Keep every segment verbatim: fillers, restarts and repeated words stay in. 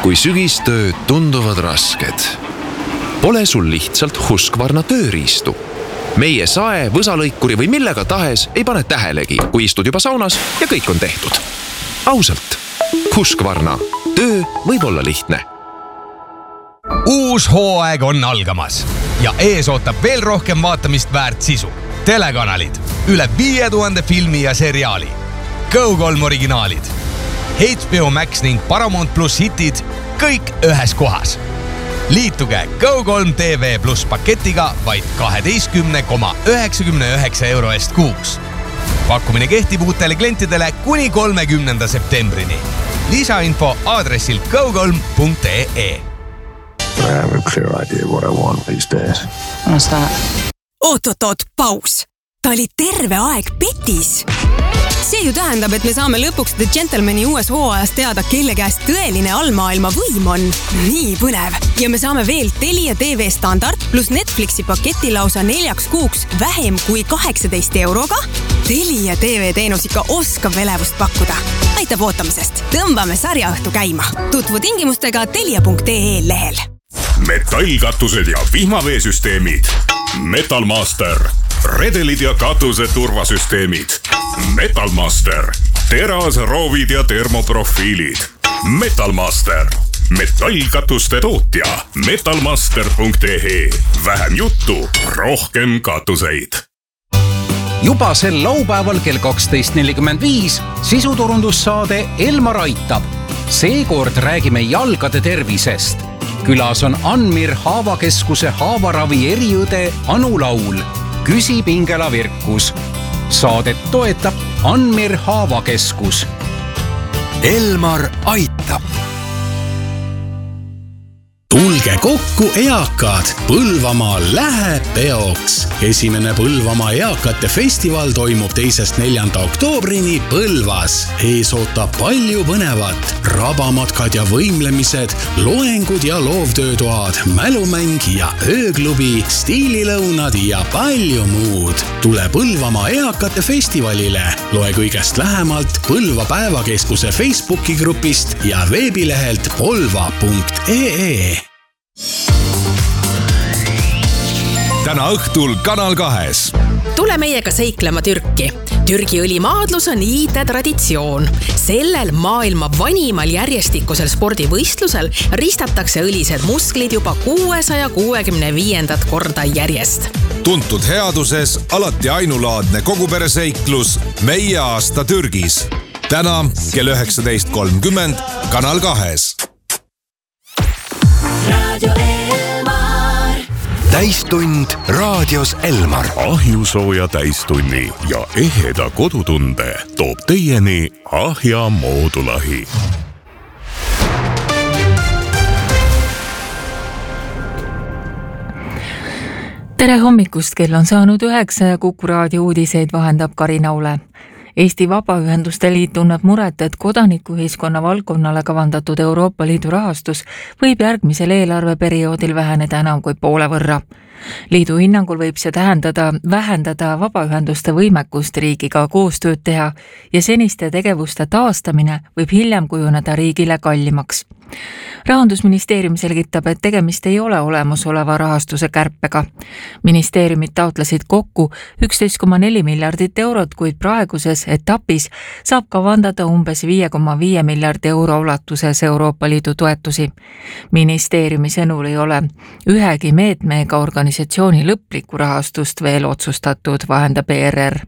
kui sügistööd tunduvad rasked. Pole sul lihtsalt Husqvarna tööriistu. Meie sae, võsalõikuri või millega tahes ei pane tähelegi, kui istud juba saunas ja kõik on tehtud. Ausalt, Husqvarna. Töö võib olla lihtne. Uus hooaeg on algamas ja ees ootab veel rohkem vaatamist väärt sisu. Telekanalid, üle viie tuhande filmi ja seriaali, Go kolm originaalid, H B O Max ning Paramount Plus hitid, kõik ühes kohas. Liituge Go kolm T V Plus paketiga vaid kaheteistkümne koma üheksakümne üheksa euro eest kuus. Pakkumine kehtib uutele klientidele kuni kolmekümnenda septembrini. Lisainfo aadressil go kolm punkt e e. I have a clear idea what I want these days. What's that? Oot, oot, oot, paus. Ta oli terve aeg petis. See ju tähendab, et me saame lõpuks The Gentlemani uues hooajas teada, kelle käest tõeline allmaailma võim on. Nii põnev. Ja me saame veel Telia T V standard plus Netflixi paketi lausa neljaks kuuks vähem kui kaheksateist euroga. Telia T V teenus ikka oskab elevust pakkuda. Aitab ootamisest. Tõmbame sarjaõhtu käima. Tutvu tingimustega telia punkt e e lehel. Metallkatused ja vihmaveesüsteemid. Metalmaster. Redelid ja katuse turvasüsteemid. Metalmaster. Teras, roovid ja termoprofiilid. Metalmaster. Metallkatuste tootja. metalmaster punkt e e. Vähem juttu, rohkem katuseid. Juba sel laupäeval kell kaksteist nelikümmend viis sisuturundussaade Elmar aitab. Seekord räägime jalgade tervisest. Külas on Anmir Haavakeskuse haavaravi eriõde Anu Laul. Küsi Pingela Virkus. Saadet toetab Anmir Haavakeskus. Elmar aitab. Tulge kokku eakad, Põlvamaal läheb peoks. Esimene Põlvamaa eakate festival toimub teisest neljanda oktoobrini Põlvas. Ees ootab palju põnevat, rabamatkad ja võimlemised, loengud ja loovtöötoad, mälumäng ja ööklubi, stiililõunad ja palju muud. Tule Põlvamaa eakate festivalile. Loe kõigest lähemalt Põlva päevakeskuse Facebooki grupist ja veebilehelt polva punkt e e. Täna õhtul Kanal kahes. Tule meiega seiklema Türki. Türgi õlimaadlus on iide traditsioon. Sellel maailma vanimal järjestikusel spordivõistlusel ristatakse õlised musklid juba kuuesaja kuuekümne viiendat korda järjest. Tuntud headuses alati ainulaadne kogupereseiklus Meie aasta Türgis. Täna kell üheksateist kolmkümmend Kanal kahes. Täistund raadios Elmar. Ahjusooja täistunni ja eheda kodutunde toob teieni Ahja moodulahi. Tere hommikust, kell on saanud üheksa ja Kuku raadio uudiseid vahendab Karina Ule. Eesti Vabaühenduste Liit tunneb muret, et kodanikuühiskonna valdkonnale kavandatud Euroopa Liidu rahastus võib järgmisel eelarveperioodil väheneda enam kui poole võrra. Liidu hinnangul võib see tähendada vähendada vabaühenduste võimekust riigiga koostööd teha ja seniste tegevuste taastamine võib hiljem kujuneda riigile kallimaks. Rahandusministeerium selgitab, et tegemist ei ole olemasoleva rahastuse kärpega. Ministeeriumid taotlesid kokku üksteist koma neli miljardit eurot, kuid praeguses etapis saab kavandada umbes viis koma viis miljardi euro ulatuses Euroopa Liidu toetusi. Ministeeriumi sõnul ei ole ühegi meetme ega organisatsiooni lõplikku rahastust veel otsustatud, vahendab E R R.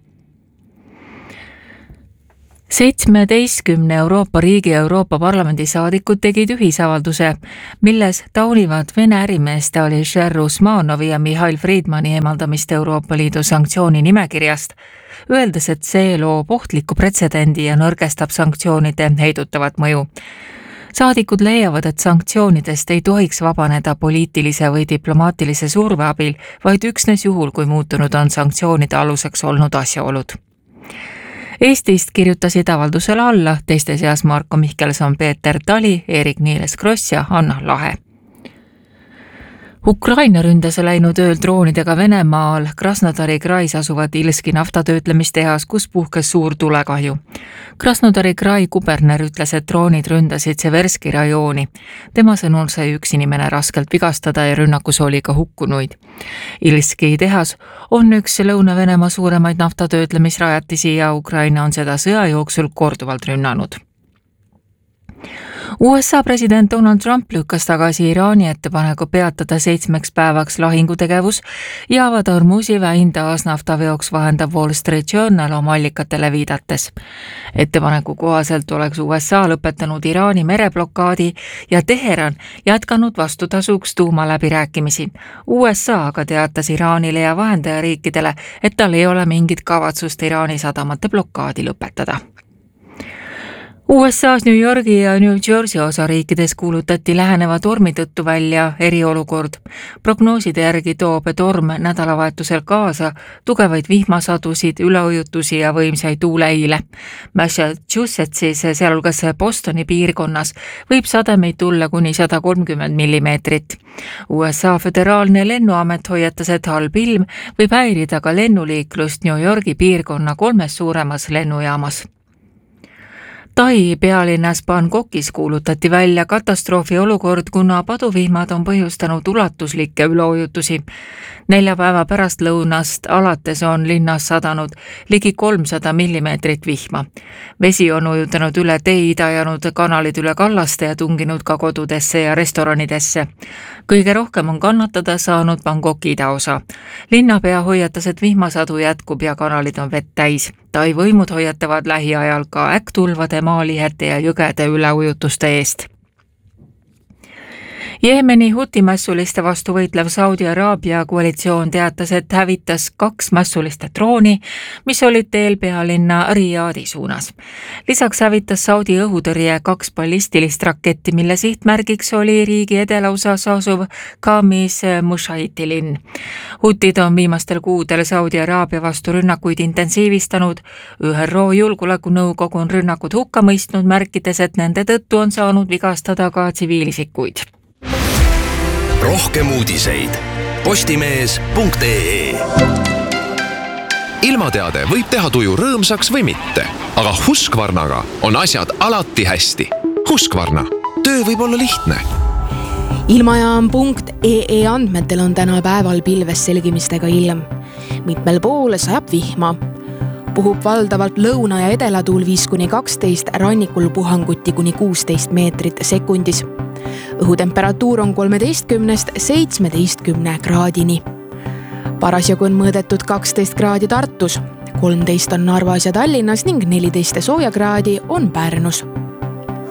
seitsmeteistkümne Euroopa riigi ja Euroopa Parlamendi saadikud tegid ühisavalduse, milles taunivad Vene ärimeeste Alisher Usmanovi ja Mihhail Friedmani eemaldamist Euroopa Liidu sanktsiooni nimekirjast, öeldes, et see loob ohtliku pretsedendi ja nõrgestab sanktsioonide heidutavat mõju. Saadikud leiavad, et sanktsioonidest ei tohiks vabaneda poliitilise või diplomaatilise surve abil, vaid üksnes juhul, kui muutunud on sanktsioonide aluseks olnud asjaolud. Eestist kirjutasid avaldusele alla teiste seas Marko Mihkelson, Peeter Tali, Erik Niiles Kross ja Anna Lahe. Ukraina ründas läinud ööl droonidega Venemaal Krasnodari krais asuvat Ilski naftatöötlemistehas, kus puhkes suur tulekahju. Krasnodari krai kuberner ütles, et droonid ründasid Severski rajooni. Tema sõnul sai üks inimene raskelt vigastada ja rünnakus oli ka hukkunuid. Ilski tehas on üks Lõuna-Venemaa suuremaid naftatöötlemisrajatisi ja Ukraina on seda sõja jooksul korduvalt rünnanud. U S A president Donald Trump lükkas tagasi Iraani ettepaneku peatada seitsmeks päevaks lahingutegevus ja avada Hormuzi väin taas naftaveoks, vahendab Wall Street Journal oma allikatele viidates. Ettepaneku kohaselt oleks U S A lõpetanud Iraani mereblokaadi ja Teheran jätkanud vastutasuks tuumaläbirääkimisi. U S A aga teatas Iraanile ja vahendajariikidele, et tal ei ole mingit kavatsust Iraani sadamate blokaadi lõpetada. U S A's New Yorgi ja New Jersey osariikides kuulutati läheneva tormi tõttu välja eriolukord. Prognooside järgi toob torm nädalavahetusel kaasa tugevaid vihmasadusid, üleujutusi ja võimsaid tuuleile. Massachusettsis, sealhulgas Bostoni piirkonnas, võib sademeid tulla kuni sada kolmkümmend millimeetrit. U S A föderaalne lennuamet hoiatas, et halb ilm võib häirida ka lennuliiklust New Yorgi piirkonna kolmes suuremas lennujaamas. Tai pealinnas Bangkokis kuulutati välja katastroofi olukord, kuna paduvihmad on põhjustanud ulatuslikke üleujutusi. Nelja päeva pärast lõunast alates on linnas sadanud ligi kolmsada millimeetrit vihma. Vesi on ujutanud üle teid, ajanud kanalid üle kallaste ja tunginud ka kodudesse ja restoranidesse. Kõige rohkem on kannatada saanud Bangkoki idaosa. Linnapea hoiatas, et vihmasadu jätkub ja kanalid on vett täis. Tai võimud hoiatavad lähiajal ka äkkutulvade, maalihete ja jõgede üleujutuste eest. Jeemeni huti mässuliste vastu võitlev Saudi Araabia koalitsioon teatas, et hävitas kaks mässuliste drooni, mis olid teel pealinna Riyadi suunas. Lisaks hävitas Saudi õhutõrje kaks ballistilist raketti, mille sihtmärgiks oli riigi edelaosas asuv Kamis Mushaiti linn. Hutid on viimastel kuudel Saudi Araabia vastu rünnakuid intensiivistanud. Ü R O julgeolekunõukogu on rünnakud hukka mõistnud, märkides, et nende tõttu on saanud vigastada ka tsiviilisikuid. Rohkem uudiseid postimees punkt ee. Ilmateade võib teha tuju rõõmsaks või mitte, aga Husqvarnaga on asjad alati hästi. Husqvarna, töö võib olla lihtne. Ilmajaam punkt ee andmetel on täna päeval pilves selgimistega ilm. Mitmel pool sajab vihma. Puhub valdavalt lõuna- ja edelatuul viis kuni kaksteist, rannikul puhanguti kuni kuusteist meetrit sekundis. Õhutemperatuur on kolmeteistkümnest seitsmeteistkümne kraadini. Parasjagu on mõõdetud kaksteist kraadi Tartus, kolmteist on Narvas ja Tallinnas ning neliteist sooja kraadi on Pärnus.